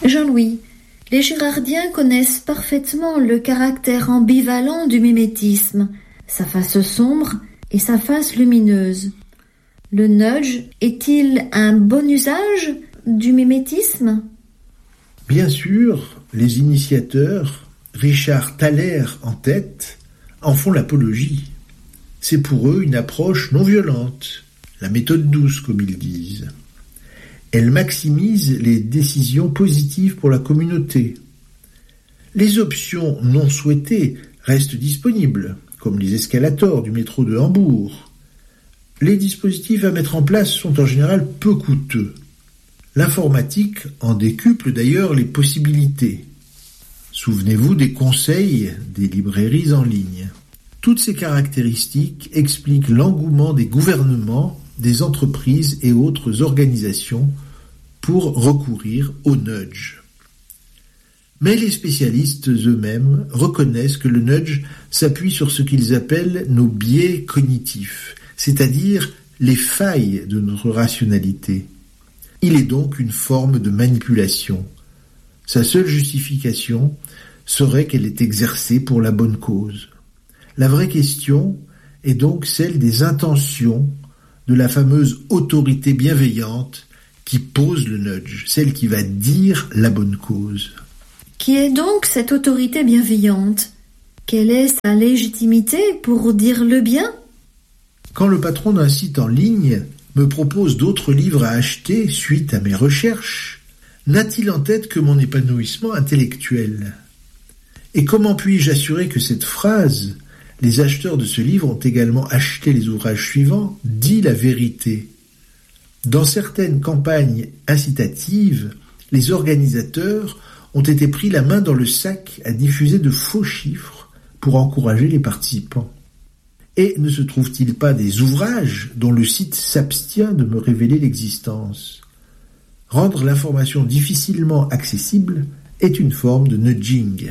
Jean-Louis, les girardiens connaissent parfaitement le caractère ambivalent du mimétisme, sa face sombre et sa face lumineuse. Le nudge est-il un bon usage du mimétisme ? Bien sûr, les initiateurs, Richard Thaler en tête, en font l'apologie. C'est pour eux une approche non violente, la méthode douce comme ils disent. Elle maximise les décisions positives pour la communauté. Les options non souhaitées restent disponibles, comme les escalators du métro de Hambourg. Les dispositifs à mettre en place sont en général peu coûteux. L'informatique en décuple d'ailleurs les possibilités. Souvenez-vous des conseils des librairies en ligne. Toutes ces caractéristiques expliquent l'engouement des gouvernements, des entreprises et autres organisations pour recourir au nudge. Mais les spécialistes eux-mêmes reconnaissent que le nudge s'appuie sur ce qu'ils appellent nos biais cognitifs, c'est-à-dire les failles de notre rationalité. Il est donc une forme de manipulation. Sa seule justification serait qu'elle est exercée pour la bonne cause. La vraie question est donc celle des intentions de la fameuse autorité bienveillante qui pose le nudge, celle qui va dire la bonne cause. Qui est donc cette autorité bienveillante ? Quelle est sa légitimité pour dire le bien ? Quand le patron d'un site en ligne me propose d'autres livres à acheter suite à mes recherches, n'a-t-il en tête que mon épanouissement intellectuel ? Et comment puis-je assurer que cette phrase « Les acheteurs de ce livre ont également acheté les ouvrages suivants » dit la vérité ? Dans certaines campagnes incitatives, les organisateurs ont été pris la main dans le sac à diffuser de faux chiffres pour encourager les participants. Et ne se trouve-t-il pas des ouvrages dont le site s'abstient de me révéler l'existence ? Rendre l'information difficilement accessible est une forme de nudging.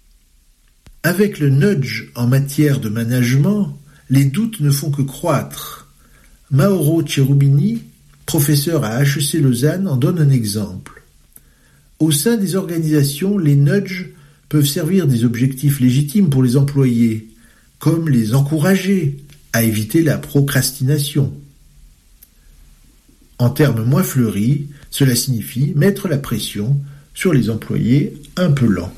Avec le nudge en matière de management, les doutes ne font que croître. Mauro Cherubini, professeur à HEC Lausanne, en donne un exemple. Au sein des organisations, les nudges peuvent servir des objectifs légitimes pour les employés, comme les encourager à éviter la procrastination. En termes moins fleuris, cela signifie mettre la pression sur les employés un peu lents.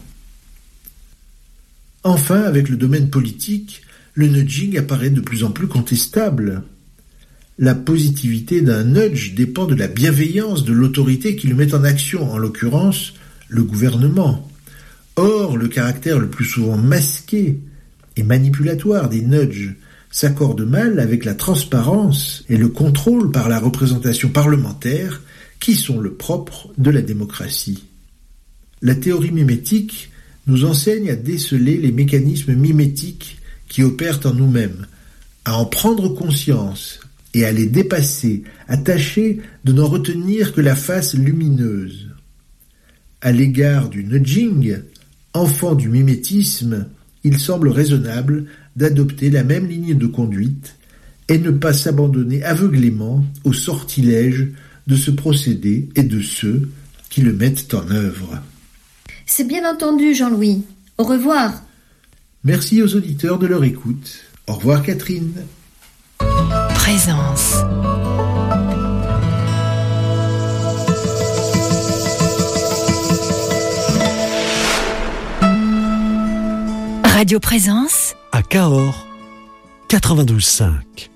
Enfin, avec le domaine politique, le nudging apparaît de plus en plus contestable. La positivité d'un nudge dépend de la bienveillance de l'autorité qui le met en action, en l'occurrence le gouvernement. Or, le caractère le plus souvent masqué et manipulatoire des nudges s'accorde mal avec la transparence et le contrôle par la représentation parlementaire qui sont le propre de la démocratie. La théorie mimétique nous enseigne à déceler les mécanismes mimétiques qui opèrent en nous-mêmes, à en prendre conscience et à les dépasser, à tâcher de n'en retenir que la face lumineuse. À l'égard du nudging, enfant du mimétisme, il semble raisonnable d'adopter la même ligne de conduite et ne pas s'abandonner aveuglément aux sortilèges de ce procédé et de ceux qui le mettent en œuvre. C'est bien entendu, Jean-Louis. Au revoir. Merci aux auditeurs de leur écoute. Au revoir, Catherine. Présence. Radio Présence à Cahors, 92.5.